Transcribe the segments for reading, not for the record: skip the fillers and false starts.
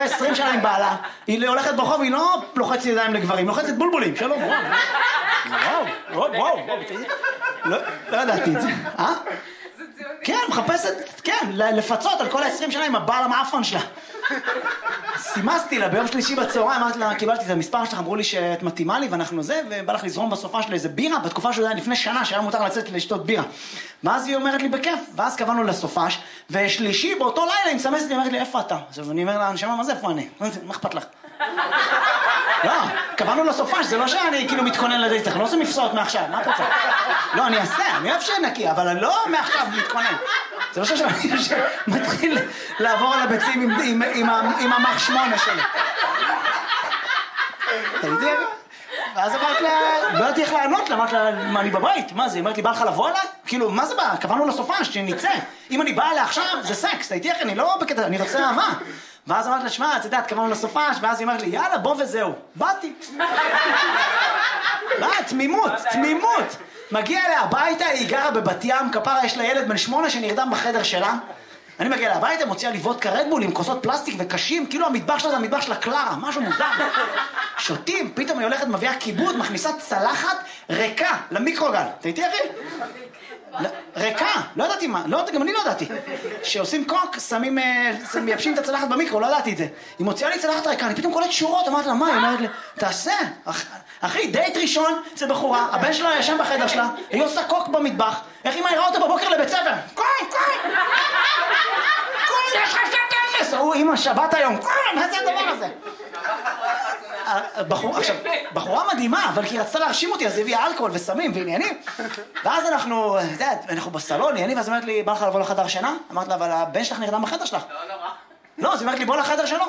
20 שנה עם בעלה, היא הולכת ברחוב, היא לא לוחצת ידיים לגברים, לוחצת בולבולים, שלום, וואו, לא ידעתי את זה, כן, מחפשת, כן, לפצות על כל ה-20 שנה עם הבעל המאפון שלה. סימסתי לה ביום שלישי בצהריים, אמרתי לה, קיבלתי את המספר שלך, אמרו לי שאת מתאימה לי ואנחנו זה, ובא לך לזרום בסופה שלה איזה בירה, בתקופה שעדיין לפני שנה שהיה מותר לצאת לשתות בירה. ואז היא אומרת לי בכיף, ואז קבענו לסופש, ושלישי באותו לילה היא מסמסת לי, היא אומרת לי, איפה אתה? עכשיו אני אומר לה, נשמה, מה זה, איפה אני? מה אכפת לך? לא, קבענו לסופש, זה לא שאני כאילו מתכונן לדייט, אנחנו לא עושים מפסעות מעכשיו, מה את רוצה? לא, אני אעשה, אני אוהב שנקי, אבל אני לא מעכשיו מתכונן. זה לא שאני מתחיל לעבור על הביצים עם המח 8 שלי. אתה יודע? ואז אמרת לה, לא יודעת איך לענות לה, אמרת לה, מה, אני בבית? מה זה? היא אמרת לי, בא לך לבוא אליי? כאילו, מה זה בא? קבענו לסופש, שנצא. אם אני באה אליה עכשיו, זה סקס, אתה איתי, אני לא בקטע, אני רוצה אהבה. ואז אמרת לה, שמע, את יודעת, קבענו לסופש, ואז היא אמרת לי, יאללה, בוא וזהו. באתי. תמימות. מגיע אליה הביתה, היא גרה בבת ים, כפרה יש לה ילד בן 8 שנרדם בחדר שלה. אני מגיע אליה הביתה, מוציאה לי וודקה רדבול עם כוסות פלסטיק וקשים, כאילו המטבח שלה זה המטבח של הקלרה, משהו מוזר. שותים, פתאום היא הולכת, מביאה כיבוד, מכניסה צלחת ריקה למיקרוגל. אתה איתי אחי? ריקה, לא ידעתי מה, גם אני לא ידעתי. שעושים קוק, מייבשים את הצלחת במיקרו, לא ידעתי את זה. היא מוציאה לי צלחת ריקה, אני פתאום קולט שורות, אמרת לה, מה? היא אומרת לי, תעשה. אחי, דייט ראשון, זה בחורה, הבן שלה ישן בחדר שלה, היא עושה קוק במטבח, איך היא מעירה אותה בבוקר לבית ספר? קוי, יש לך שתי תפס! הוא, אמא, שבת היום, מה זה הדבר הזה? עכשיו, בחורה מדהימה, אבל כי היא רצתה להרשים אותי, אז הביאה אלכוהול וסמים ועניינים. ואז אנחנו בסלון, עניינים, ואז אמרת לי, בא לך לבוא לחדר שינה? אמרת לה, אבל הבן שלך נרדם בחדר שלך. לא, אז אמרת לי, בוא לחדר שלו.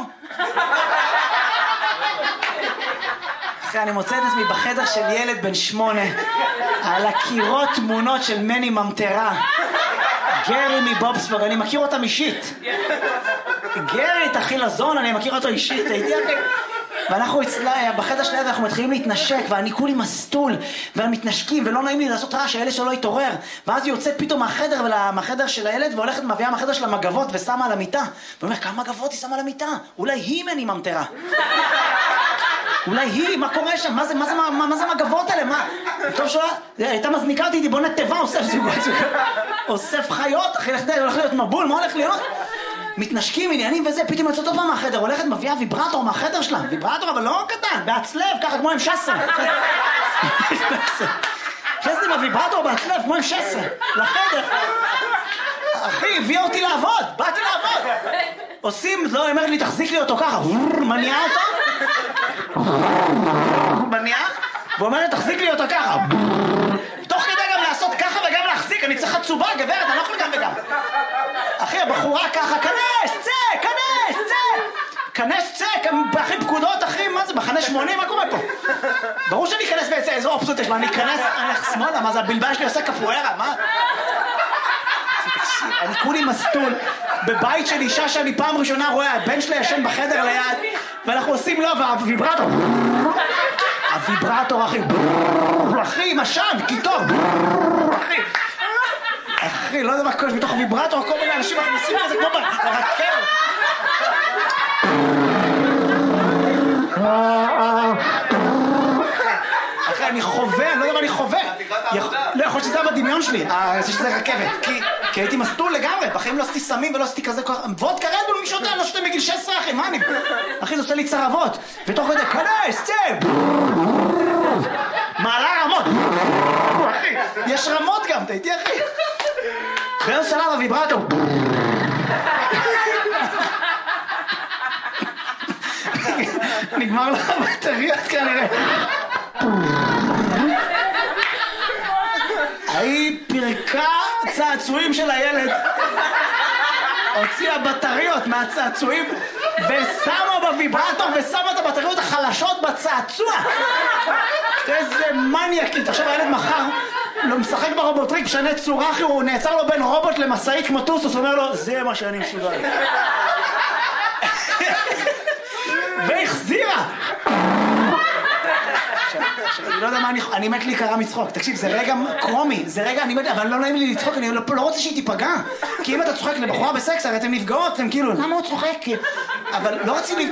אחרי, אני מוצא את עצמי בחדר של ילד בן 8, על הקירות תמונות של מני ממטרה. גרי מבובספוג, אני מכיר אותם אישית. גרי, תחי לזון, אני מכיר אותו אישית, הייתי אחי. ואנחנו אצלה, בחדר שליד אנחנו מתחילים להתנשק, ואני כולי מסטול, ומתנשקים, ולא נעים לי לעשות רעש, הילד שלא יתעורר. ואז היא יוצאת פתאום מהחדר של הילד, והולכת מביאה מהחדר של המגבות, ושמה על המיטה. ואומר, כמה מגבות היא שמה על המיטה? אולי היא מני ממטרה. אולי היא, מה קורה שם? מה זה מגבות האלה? מה? טוב שלה, הייתה מזניקה אותי, בונה טבע, אוסף זוגות, אוסף חיות, אחי, הולך להיות מבול, מה הולך להיות? מתנשקים, עניינים וזה, פתאום יוצאת עוד פעם מהחדר, הולכת מביאה ויברטור מהחדר שלה, ויברטור אבל לא קטן, בעצלב, ככה כמו עם 16. חסתי בוויברטור בעצלב, כמו עם 16, לחדר. אחי, הביאה אותי לעבוד, באתי לעבוד. עושים, לא, היא אומרת לי, תחזיק לי אותו ככה, מניעה אותו. מניעה, ואומרת, תחזיק לי אותו ככה. תוך כדי גם לעשות ככה וגם להחזיק, אני צריך חצובה, גברת, אני לא יכול גם וגם. אחי, הבחורה ככה, כנס, צא, אחי, פקודות, אחי, מה זה, מחנה 80, מה קורה פה? ברור שאני אכנס באיזו אופציות יש, אני אכנס, אני אלך שמאלה, מה זה, הבלבן שלי עושה קפוארה, מה? אני כולי מסטול, בבית של אישה שאני פעם ראשונה רואה, הבן שלה ישן בחדר ליד, ואנחנו עושים לו, הוויברטור, אחי, משן, קיטור, אחי, לא יודע מה קורה, בתוך הוויברטור, כל מיני אנשים מכניסים לזה כמו ברכב. אחי, אני חווה, לא יודע מה אני חווה. לא יכול שזה היה בדמיון שלי, שזה רכבת. כי הייתי מסטול לגמרי, בחיים לא עשיתי סמים ולא עשיתי כזה כוח. וודקה רדבול, מי שותה, לא שותה מגיל 16, אחי, מה אני? אחי, זה עושה לי צרבות. ותוך כדי, כנס, צא! מעלה רמות. אחי, יש רמות גם, אתה איתי, אחי? באיזה שלב הוויברטור. נגמר לך בטריות כנראה. היא פרקה צעצועים של הילד, הוציאה בטריות מהצעצועים ושמה בוויברטור ושמה את הבטריות החלשות בצעצוע. איזה מניאקית. עכשיו הילד מחר לא משחק ברובוטריק, משנה צורה, אחי, הוא נעצר לו בין רובוט למסעית כמו טוסוס, אומר לו, זה מה שאני מסוגל. והחזירה. אני לא יודע מה אני מת להיקרא מצחוק. תקשיב, זה רגע קרומי, זה רגע, אבל לא נעים לי לצחוק, אני לא רוצה שהיא תיפגע. כי אם אתה צוחק לבחורה בסקס, הרי אתם נפגעות, אתם כאילו, למה הוא צוחק? אבל לא רציתי